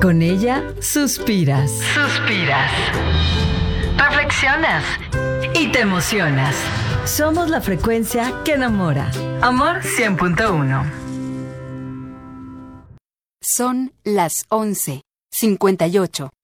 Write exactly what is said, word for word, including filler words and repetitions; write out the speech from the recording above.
Con ella suspiras. Suspiras. Reflexionas. Y te emocionas. Somos la frecuencia que enamora. Amor cien punto uno. Son las once cincuenta y ocho.